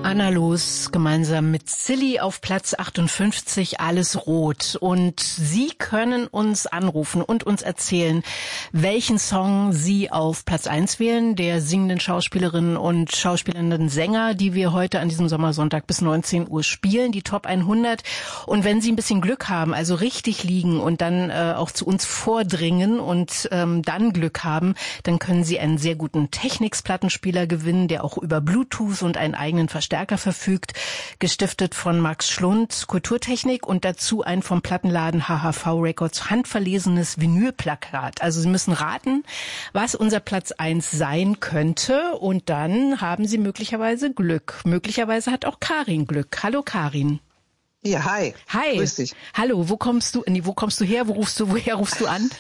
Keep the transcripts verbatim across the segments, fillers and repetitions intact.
Anna Loos gemeinsam mit Silly auf Platz achtundfünfzig, Alles Rot. Und Sie können uns anrufen und uns erzählen, welchen Song Sie auf Platz eins wählen, der singenden Schauspielerinnen und schauspielenden Sänger, die wir heute an diesem Sommersonntag bis neunzehn Uhr spielen, die Top hundert. Und wenn Sie ein bisschen Glück haben, also richtig liegen und dann äh, auch zu uns vordringen und ähm, dann Glück haben, dann können Sie einen sehr guten Technics-Plattenspieler gewinnen, der auch über Bluetooth und einen eigenen Verstärker verfügt, gestiftet von Max Schlund, Kulturtechnik, und dazu ein vom Plattenladen H H V Records handverlesenes Vinylplakat. Also Sie müssen raten, was unser Platz eins sein könnte, und dann haben Sie möglicherweise Glück. Möglicherweise hat auch Karin Glück. Hallo Karin. Ja, hi. Hi. Grüß dich. Hallo, wo kommst du, nee, wo kommst du her? Wo rufst du, woher rufst du an?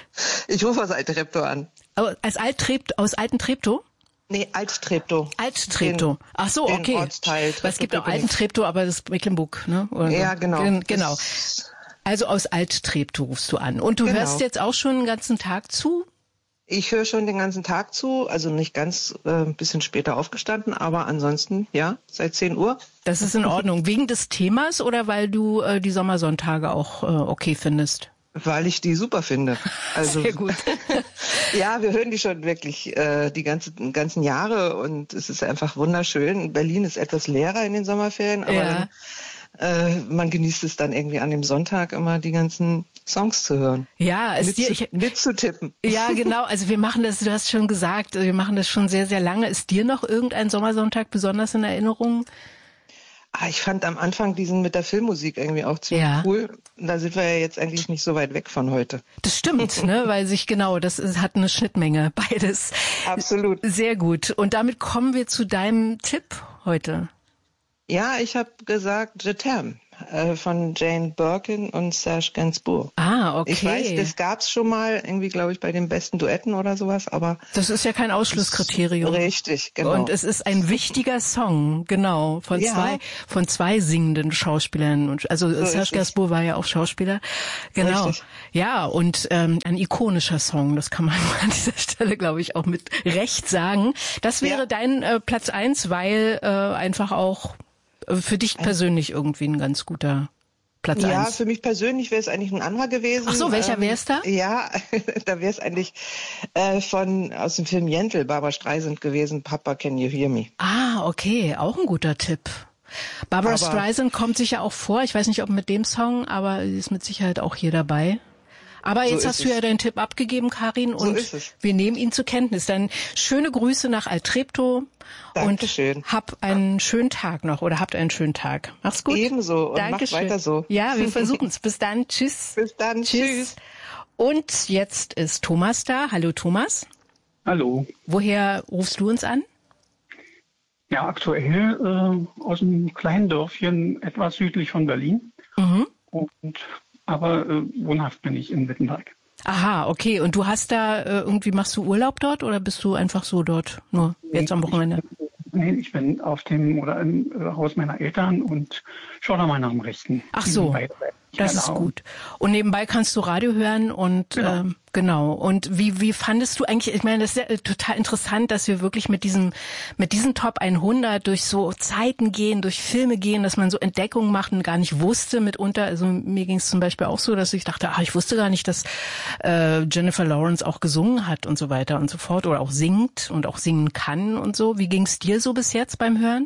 Ich rufe aus Alt-Treptow an. Als Alt-Treptow, aus Alten-Treptow? Nee, Alt-Treptow. Alt-Treptow. Ach so, den okay. Ortsteil. Weil es gibt auch Alten-Treptow, aber das ist Mecklenburg, ne? Oder ja, genau. Gen- Genau. Also aus Alt-Treptow rufst du an. Und du Genau. hörst jetzt auch schon den ganzen Tag zu? Ich höre schon den ganzen Tag zu, also nicht ganz, äh, ein bisschen später aufgestanden, aber ansonsten, ja, seit zehn Uhr. Das ist in Ordnung. Wegen des Themas oder weil du äh, die Sommersonntage auch äh, okay findest? Weil ich die super finde. Also, sehr gut. Ja, wir hören die schon wirklich äh, die ganzen, ganzen Jahre, und es ist einfach wunderschön. Berlin ist etwas leerer in den Sommerferien, aber Ja. dann, äh, man genießt es dann irgendwie an dem Sonntag immer, die ganzen Songs zu hören. Ja, es Mit, dir, zu, ich, mitzutippen. ja, genau. Also wir machen das, du hast schon gesagt, wir machen das schon sehr, sehr lange. Ist dir noch irgendein Sommersonntag besonders in Erinnerung? Ah, ich fand am Anfang diesen mit der Filmmusik irgendwie auch ziemlich Ja. cool. Und da sind wir ja jetzt eigentlich nicht so weit weg von heute. Das stimmt, ne, weil sich genau, das ist, hat eine Schnittmenge, beides. Absolut. Sehr gut. Und damit kommen wir zu deinem Tipp heute. Ja, ich habe gesagt Je t'aime äh, von Jane Birkin und Serge Gainsbourg. Ah, okay. Ich weiß, das gab's schon mal irgendwie, glaube ich, bei den besten Duetten oder sowas, aber das ist ja kein Ausschlusskriterium. Richtig, genau. Und es ist ein wichtiger Song, genau, von Ja. zwei von zwei singenden Schauspielern. Und also So Serge ist es. Gainsbourg war ja auch Schauspieler, genau. Richtig. Ja, und ähm, ein ikonischer Song, das kann man an dieser Stelle, glaube ich, auch mit Recht sagen. Das wäre Ja. dein äh, Platz eins, weil äh, einfach auch äh, für dich persönlich irgendwie ein ganz guter Platz Ja, eins. für mich persönlich wäre es eigentlich ein anderer gewesen. Ach so, welcher wär's da? Ja, da wäre es eigentlich äh, von aus dem Film Yentl, Barbra Streisand gewesen, Papa, Can You Hear Me? Ah, okay, auch ein guter Tipp. Barbra Aber- Streisand kommt sicher auch vor. Ich weiß nicht, ob mit dem Song, aber sie ist mit Sicherheit auch hier dabei. Aber So jetzt ist hast du es. ja deinen Tipp abgegeben, Karin, So und ist es. wir nehmen ihn zur Kenntnis. Dann schöne Grüße nach Alt-Treptow Dankeschön. und hab einen schönen Tag noch oder habt einen schönen Tag. Mach's gut. Ebenso, und Dankeschön. macht weiter so. Ja, wir versuchen's. Bis dann. Tschüss. Bis dann. Tschüss. Und jetzt ist Thomas da. Hallo Thomas. Hallo. Woher rufst du uns an? Ja, aktuell äh, aus einem kleinen Dörfchen etwas südlich von Berlin. Mhm. Und, aber äh, wohnhaft bin ich in Wittenberg. Aha, okay. Und du hast da äh, irgendwie, machst du Urlaub dort oder bist du einfach so dort nur jetzt am Wochenende? Nee, ich bin auf dem oder im äh, Haus meiner Eltern und schaue da mal nach dem Rechten. Ach so, Nebenbei, das ist genau. gut. Und nebenbei kannst du Radio hören und Genau. ähm, genau. Und wie wie fandest du eigentlich? Ich meine, das ist ja äh, total interessant, dass wir wirklich mit diesem mit diesem Top hundert durch so Zeiten gehen, durch Filme gehen, dass man so Entdeckungen macht und gar nicht wusste mitunter. Also mir ging es zum Beispiel auch so, dass ich dachte, ach, ich wusste gar nicht, dass äh, Jennifer Lawrence auch gesungen hat und so weiter und so fort oder auch singt und auch singen kann und so. Wie ging es dir so bis jetzt beim Hören?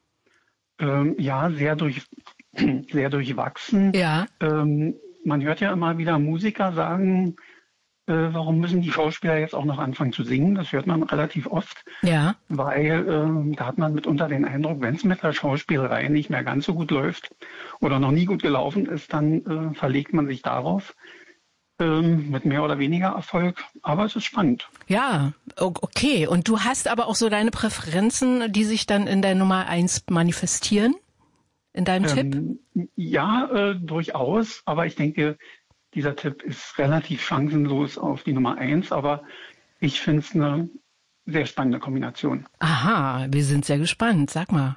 Ähm, ja, sehr durch sehr durchwachsen. Ja. Ähm, man hört ja immer wieder Musiker sagen, äh, warum müssen die Schauspieler jetzt auch noch anfangen zu singen? Das hört man relativ oft, Ja. weil äh, da hat man mitunter den Eindruck, wenn es mit der Schauspielerei nicht mehr ganz so gut läuft oder noch nie gut gelaufen ist, dann äh, verlegt man sich darauf ähm, mit mehr oder weniger Erfolg. Aber es ist spannend. Ja, o- okay. Und du hast aber auch so deine Präferenzen, die sich dann in der Nummer eins manifestieren? In deinem Tipp? Ähm, ja, äh, durchaus. Aber ich denke, dieser Tipp ist relativ chancenlos auf die Nummer eins. Aber ich finde es eine sehr spannende Kombination. Aha, wir sind sehr gespannt. Sag mal.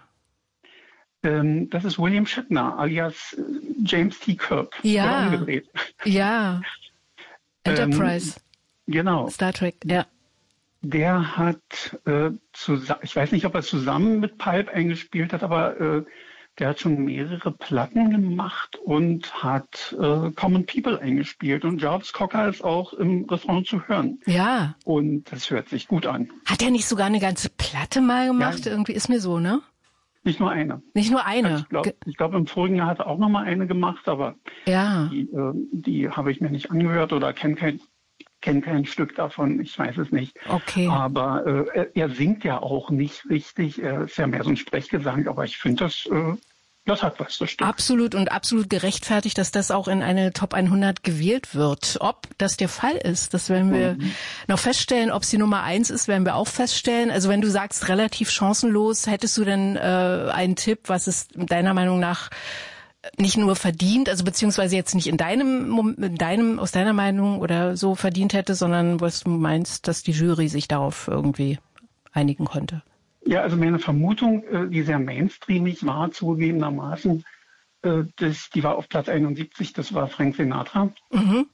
Ähm, das ist William Shatner, alias äh, James T. Kirk. Ja. Oder umgedreht. Ja. Enterprise, Genau. Star Trek, ja. Der hat, äh, zusammen, ich weiß nicht, ob er zusammen mit Pulp eingespielt hat, aber äh, der hat schon mehrere Platten gemacht und hat äh, Common People eingespielt. Und Jarvis Cocker ist auch im Refrain zu hören. Ja. Und das hört sich gut an. Hat er nicht sogar eine ganze Platte mal gemacht? Ja. Irgendwie ist mir so, ne? Nicht nur eine. Nicht nur eine. Also ich glaube, glaub, im vorigen Jahr hat er auch noch mal eine gemacht, aber ja. die, äh, die habe ich mir nicht angehört oder kenne kein, kenn kein Stück davon. Ich weiß es nicht. Okay. Aber äh, er, er singt ja auch nicht richtig. Er ist ja mehr so ein Sprechgesang, aber ich finde das... Äh, Das hat was, das stimmt. Absolut und absolut gerechtfertigt, dass das auch in eine Top hundert gewählt wird. Ob das der Fall ist, das werden wir mhm. noch feststellen. Ob es die Nummer eins ist, werden wir auch feststellen. Also wenn du sagst, relativ chancenlos, hättest du denn äh, einen Tipp, was es deiner Meinung nach nicht nur verdient, also beziehungsweise jetzt nicht in deinem, in deinem, aus deiner Meinung oder so verdient hätte, sondern was du meinst, dass die Jury sich darauf irgendwie einigen konnte? Ja, also meine Vermutung, die sehr mainstreamig war, zugegebenermaßen, das, die war auf Platz einundsiebzig, das war Frank Sinatra. Mhm.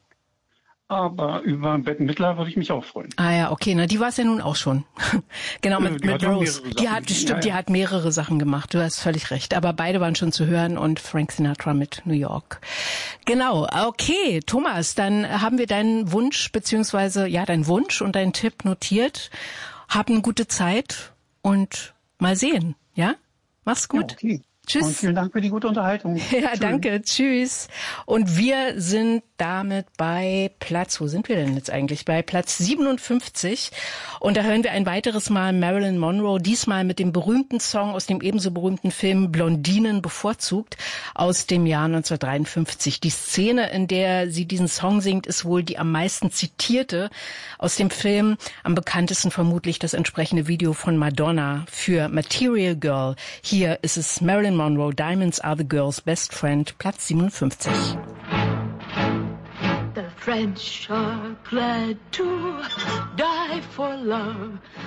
Aber über Bette Midler würde ich mich auch freuen. Ah ja, okay, na die war es ja nun auch schon. Genau, mit, mit Rose. Die hat, stimmt, ja, ja. die hat mehrere Sachen gemacht, du hast völlig recht. Aber beide waren schon zu hören und Frank Sinatra mit New York. Genau, okay, Thomas, dann haben wir deinen Wunsch, beziehungsweise, ja, deinen Wunsch und deinen Tipp notiert. Hab eine gute Zeit. Und mal sehen, ja? Mach's gut. Ja, okay. Tschüss. Und vielen Dank für die gute Unterhaltung. Ja, Tschüss. Danke. Tschüss. Und wir sind damit bei Platz, wo sind wir denn jetzt eigentlich? Bei Platz siebenundfünfzig. Und da hören wir ein weiteres Mal Marilyn Monroe, diesmal mit dem berühmten Song aus dem ebenso berühmten Film Blondinen bevorzugt aus dem Jahr neunzehnhundertdreiundfünfzig. Die Szene, in der sie diesen Song singt, ist wohl die am meisten zitierte aus dem Film. Am bekanntesten vermutlich das entsprechende Video von Madonna für Material Girl. Hier ist es Marilyn Monroe, Diamonds Are the Girl's Best Friend, Platz siebenundfünfzig. The French are glad to die for love.